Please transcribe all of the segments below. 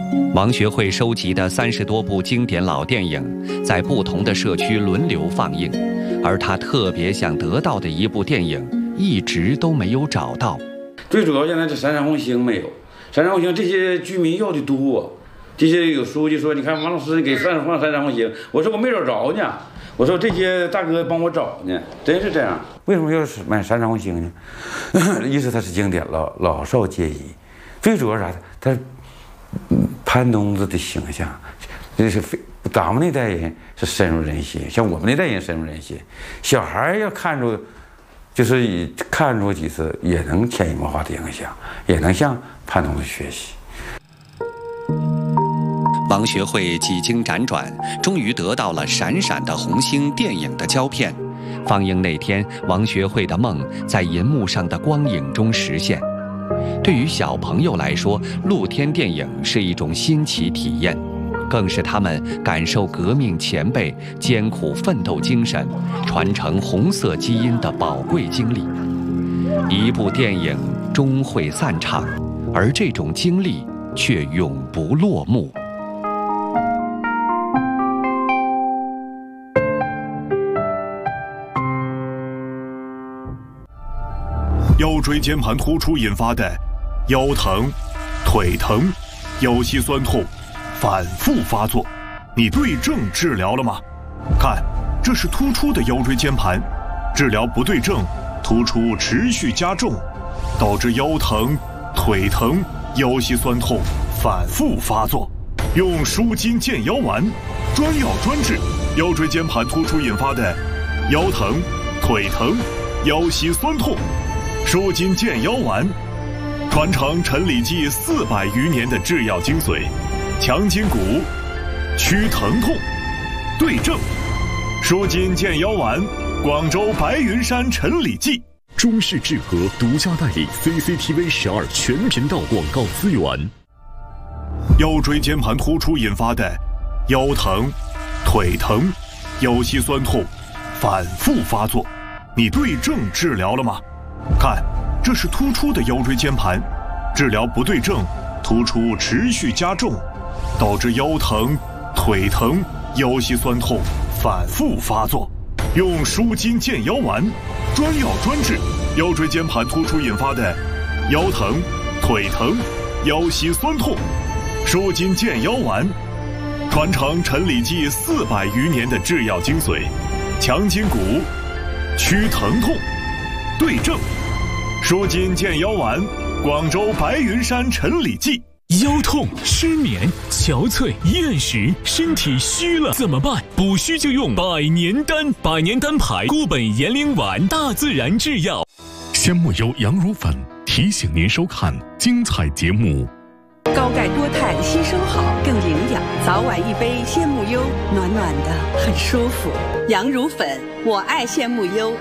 王学会收集的30多部经典老电影，在不同的社区轮流放映，而他特别想得到的一部电影，一直都没有找到。 最主要现在这闪闪红星没有，闪闪红星这些居民要的多，这些有书记说，你看王老师给放闪闪红星，我说我没找着呢，我说这些大哥帮我找呢，真是这样。为什么要买闪闪红星呢？一是它是经典，老少皆宜，最主要啥？它潘冬子的形象，这是咱们那代人是深入人心，像我们那代人深入人心，小孩要看出。就是看出几次，也能潜移默化的影响，也能向潘冬子学习。 王学会几经辗转，终于得到了《闪闪的红星》电影的胶片。放映那天，王学会的梦在银幕上的光影中实现。对于小朋友来说，露天电影是一种新奇体验。更是他们感受革命前辈艰苦奋斗精神、传承红色基因的宝贵经历。一部电影终会散场，而这种经历却永不落幕。 腰椎间盘突出引发的腰疼、腿疼、腰膝酸痛反复发作，你对症治疗了吗？看，这是突出的腰椎间盘，治疗不对症，突出持续加重，导致腰疼、腿疼、腰膝酸痛反复发作。用舒筋健腰丸，专药专治腰椎间盘突出引发的腰疼、腿疼、腰膝酸痛。舒筋健腰丸，传承陈李济400余年的制药精髓。强筋骨，祛疼痛，对症，舒筋健腰丸，广州白云山陈李济。 中式治和独家代理 CCTV 12全频道广告资源。 腰椎间盘突出引发的腰疼、腿疼、腰膝酸痛反复发作，你对症治疗了吗？看，这是突出的腰椎间盘，治疗不对症，突出持续加重，导致腰疼、腿疼、腰膝酸痛反复发作。用舒筋健腰丸，专药专治腰椎间盘突出引发的腰疼、腿疼、腰膝酸痛。舒筋健腰丸，传承陈李济400余年的制药精髓。强筋骨，祛疼痛，对症，舒筋健腰丸，广州白云山陈李济。 腰痛、失眠、憔悴、厌食，身体虚了怎么办？补虚就用百年丹，百年丹牌固本延龄丸，大自然制药。鲜木优羊乳粉提醒您收看精彩节目。 高钙多肽吸收好，更营养。早晚一杯鲜木优，暖暖的，很舒服。羊乳粉，我爱鲜木优。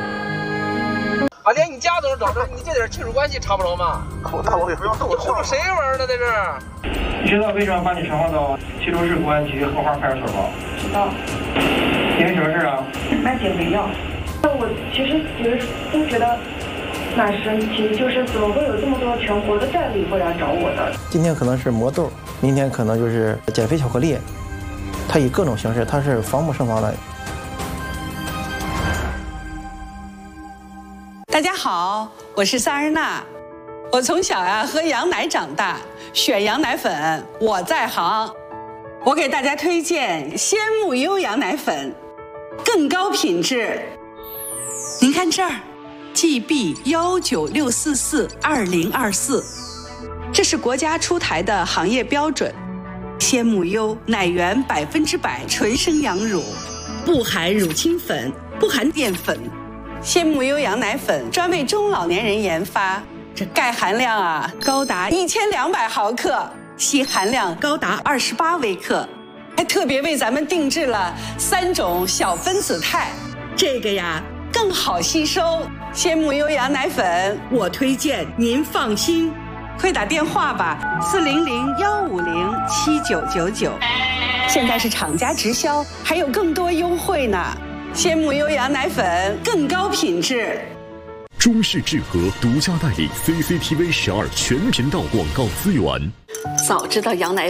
连你家都能找着，你这点亲属关系查不着吗？ 我大老远不要动我， 哄谁玩呢？在这儿？ 你知道为什么把你传唤到蕲州市公安局荷花派出所吗？ 知道。 因为什么事啊？ 卖减肥药。我其实都觉得蛮神奇，就是怎么会有这么多全国的代理过来找我的？ 今天可能是魔豆，明天可能就是减肥巧克力，它以各种形式，它是防不胜防的。 大家好，我是萨日娜。我从小喝羊奶长大，选羊奶粉我在行。我给大家推荐鲜木优羊奶粉，更高品质。您看这儿 ，GB196442024，这是国家出台的行业标准。鲜木优奶源100%纯生羊乳，不含乳清粉，不含淀粉。鲜木优羊奶粉专为中老年人研发，这钙含量高达1200毫克，硒含量高达28微克，还特别为咱们定制了3种小分子肽，这个更好吸收。鲜木优羊奶粉我推荐，您放心，快打电话吧，400-150-7999，现在是厂家直销，还有更多优惠呢。鲜木优羊奶粉更高品质。 中式治和独家代理 CCTV 12全频道广告资源。 早知道羊奶